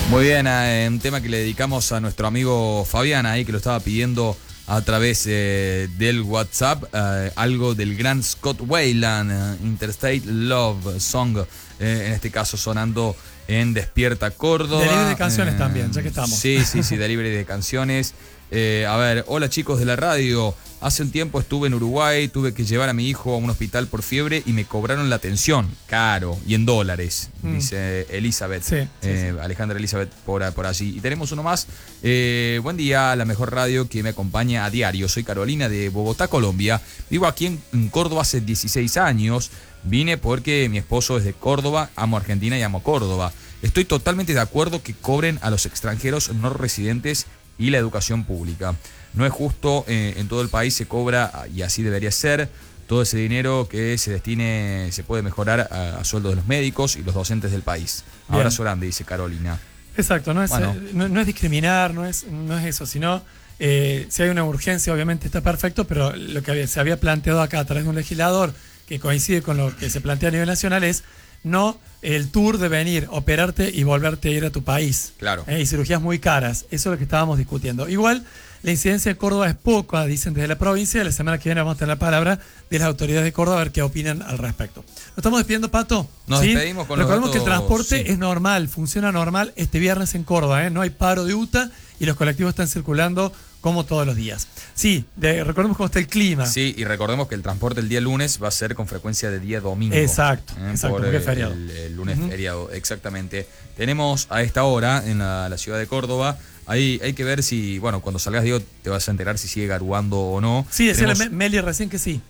Muy bien, un tema que le dedicamos a nuestro amigo Fabián ahí, que lo estaba pidiendo a través del WhatsApp, algo del gran Scott Weiland, Interstate Love Song, en este caso sonando en Despierta Córdoba. Delivery de canciones también, ya que estamos. Sí, delivery de canciones. A ver, hola chicos de la radio. Hace un tiempo estuve en Uruguay, tuve que llevar a mi hijo a un hospital por fiebre y me cobraron la atención, caro, y en dólares, dice Elizabeth. Sí. Alejandra Elizabeth por allí. Y tenemos uno más. Buen día, la mejor radio que me acompaña a diario. Soy Carolina de Bogotá, Colombia. Vivo aquí en Córdoba hace 16 años. Vine porque mi esposo es de Córdoba, amo Argentina y amo Córdoba. Estoy totalmente de acuerdo que cobren a los extranjeros no residentes y la educación pública. No es justo, en todo el país se cobra, y así debería ser, todo ese dinero que se destine, se puede mejorar a sueldos de los médicos y los docentes del país. Bien. Abrazo grande, dice Carolina. Exacto, no es, Bueno. no es discriminar, no es eso, sino si hay una urgencia, obviamente está perfecto, pero lo que se había planteado acá a través de un legislador que coincide con lo que se plantea a nivel nacional es no el tour de venir, operarte y volverte a ir a tu país. Claro. Y cirugías muy caras, eso es lo que estábamos discutiendo. Igual, la incidencia de Córdoba es poca, dicen desde la provincia. La semana que viene vamos a tener la palabra de las autoridades de Córdoba a ver qué opinan al respecto. ¿Nos estamos despidiendo, Pato? Nos despedimos con los Recordemos que el datos, transporte es normal, funciona normal este viernes en Córdoba, no hay paro de UTA y los colectivos están circulando como todos los días. Sí, recordemos cómo está el clima. Sí, y recordemos que el transporte el día lunes va a ser con frecuencia de día domingo. Exacto, porque es feriado. El lunes feriado, exactamente. Tenemos a esta hora en la ciudad de Córdoba, ahí hay que ver si, bueno, cuando salgas, Diego, te vas a enterar si sigue garuando o no. Sí, decirle Tenemos, Meli recién que sí.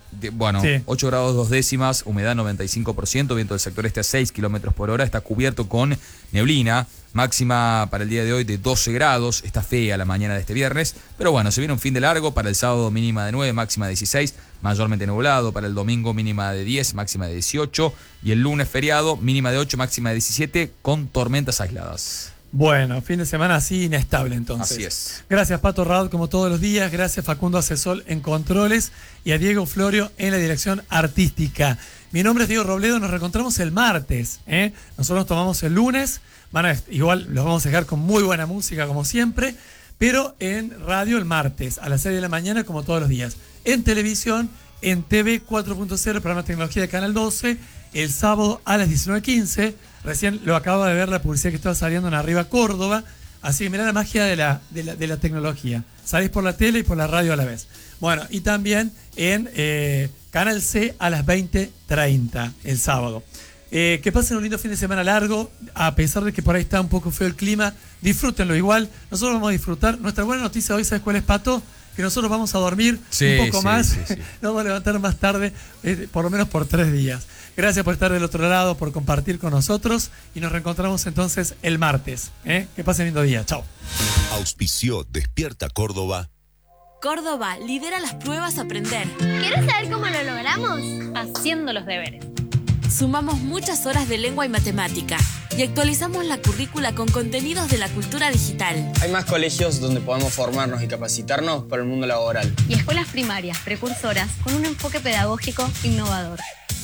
8 grados 2 décimas, humedad 95%, viento del sector este a 6 kilómetros por hora, está cubierto con neblina. Máxima para el día de hoy de 12 grados, está fea la mañana de este viernes, pero bueno, se viene un fin de largo, para el sábado mínima de 9, máxima de 16, mayormente nublado, para el domingo mínima de 10, máxima de 18, y el lunes feriado mínima de 8, máxima de 17, con tormentas aisladas. Bueno, fin de semana así inestable entonces. Así es. Gracias Pato Raúl como todos los días, gracias Facundo Acesol en controles y a Diego Florio en la dirección artística. Mi nombre es Diego Robledo, nos reencontramos el martes, Nosotros nos tomamos el lunes, igual los vamos a dejar con muy buena música como siempre, pero en radio el martes a las 6 de la mañana como todos los días. En televisión, en TV 4.0, programa de tecnología de Canal 12, el sábado a las 19:15. Recién lo acabo de ver la publicidad que estaba saliendo en Arriba Córdoba. Así que mirá la magia de la tecnología. Salís por la tele y por la radio a la vez. Bueno, y también en Canal C a las 20:30 el sábado. Que pasen un lindo fin de semana largo, a pesar de que por ahí está un poco feo el clima, disfrútenlo igual, nosotros vamos a disfrutar. Nuestra buena noticia hoy, ¿sabes cuál es, Pato? Que nosotros vamos a dormir un poco más, sí. nos vamos a levantar más tarde, por lo menos por 3 días. Gracias por estar del otro lado, por compartir con nosotros y nos reencontramos entonces el martes. Que pasen lindo día, chao. Auspició Despierta Córdoba. Córdoba lidera las pruebas a aprender. ¿Quieres saber cómo lo logramos? Haciendo los deberes. Sumamos muchas horas de lengua y matemática y actualizamos la currícula con contenidos de la cultura digital. Hay más colegios donde podamos formarnos y capacitarnos para el mundo laboral. Y escuelas primarias, precursoras, con un enfoque pedagógico innovador.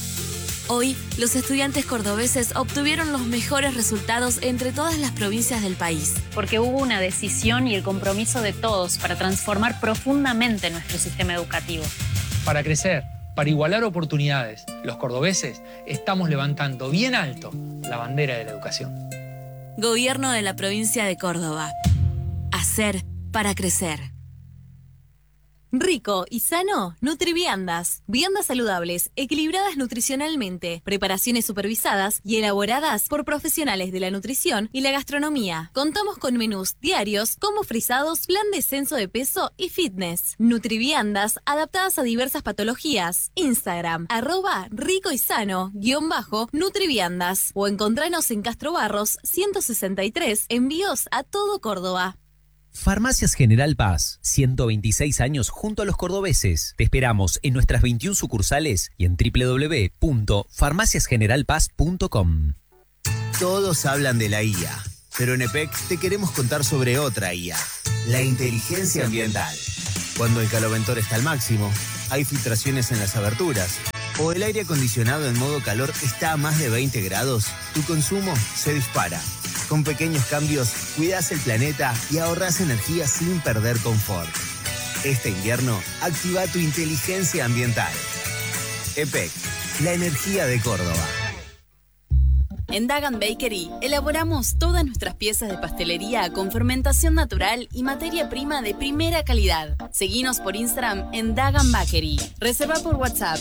Hoy, los estudiantes cordobeses obtuvieron los mejores resultados entre todas las provincias del país. Porque hubo una decisión y el compromiso de todos para transformar profundamente nuestro sistema educativo. Para crecer, para igualar oportunidades, los cordobeses estamos levantando bien alto la bandera de la educación. Gobierno de la provincia de Córdoba. Hacer para crecer. Rico y sano, Nutriviandas. Viandas saludables, equilibradas nutricionalmente, preparaciones supervisadas y elaboradas por profesionales de la nutrición y la gastronomía. Contamos con menús diarios como frisados, plan descenso de peso y fitness. Nutriviandas, adaptadas a diversas patologías. Instagram, @rico y sano, _Nutriviandas. O encontranos en Castro Barros, 163, envíos a todo Córdoba. Farmacias General Paz, 126 años junto a los cordobeses. Te esperamos en nuestras 21 sucursales y en www.farmaciasgeneralpaz.com. Todos hablan de la IA, pero en EPEC te queremos contar sobre otra IA, la inteligencia ambiental. Cuando el caloventor está al máximo, hay filtraciones en las aberturas, o el aire acondicionado en modo calor está a más de 20 grados, tu consumo se dispara. Con pequeños cambios, cuidás el planeta y ahorrás energía sin perder confort. Este invierno, activa tu inteligencia ambiental. EPEC, la energía de Córdoba. En Dagan Bakery elaboramos todas nuestras piezas de pastelería con fermentación natural y materia prima de primera calidad. Seguinos por Instagram en Dagan Bakery. Reserva por WhatsApp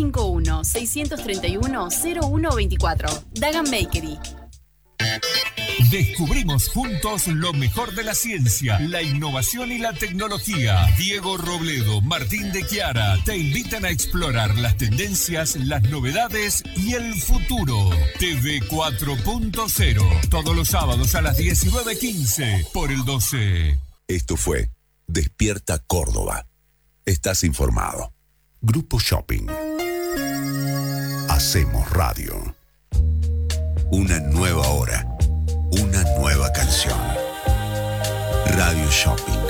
351-631-0124. Dagan Bakery. Descubrimos juntos lo mejor de la ciencia, la innovación y la tecnología. Diego Robledo, Martín de Chiara te invitan a explorar las tendencias, las novedades y el futuro. TV 4.0, todos los sábados a las 19:15 por el 12. Esto fue Despierta Córdoba. Estás informado. Grupo Shopping. Hacemos radio. Una nueva hora. Una nueva canción. Radio Shopping.